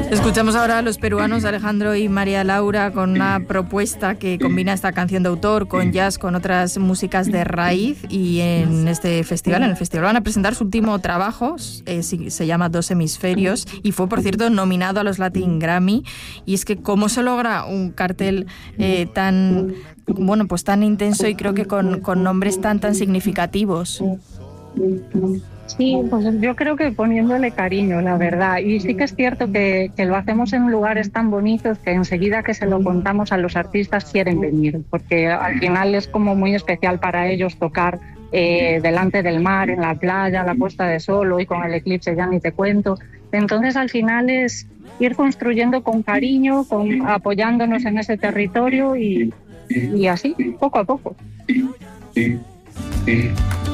Escuchamos ahora a los peruanos Alejandro y María Laura con una propuesta que combina esta canción de autor con jazz, con otras músicas de raíz, y en este festival, en el festival van a presentar su último trabajo, se llama Dos Hemisferios, y fue, por cierto, nominado a los Latin Grammy. Y es que cómo se logra un cartel tan, bueno, pues tan intenso, y creo que con nombres tan significativos. Sí, pues yo creo que poniéndole cariño, la verdad. Y sí que es cierto que lo hacemos en lugares tan bonitos que enseguida que se lo contamos a los artistas quieren venir, porque al final es como muy especial para ellos tocar delante del mar, en la playa, la puesta de sol, hoy con el eclipse ya ni te cuento. Entonces al final es ir construyendo con cariño, apoyándonos en ese territorio y así, poco a poco.